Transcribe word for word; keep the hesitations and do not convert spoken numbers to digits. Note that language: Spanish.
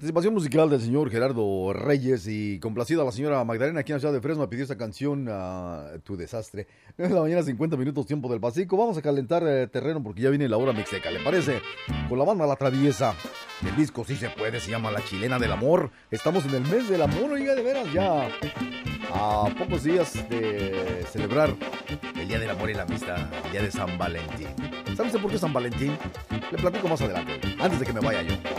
participación musical del señor Gerardo Reyes y complacida la señora Magdalena aquí en la ciudad de Fresno pidió esta canción a Tu Desastre. nueve de la mañana, cincuenta minutos, tiempo del Pacífico. Vamos a calentar eh, terreno porque ya viene la hora mixteca, ¿le parece? Con la banda La Traviesa. El disco Sí Se Puede se llama La Chilena del Amor. Estamos en el mes del amor, oiga, de veras, ya a pocos días de celebrar el Día del Amor y la Amistad, el Día de San Valentín. ¿Sabe usted por qué San Valentín? Le platico más adelante, antes de que me vaya yo.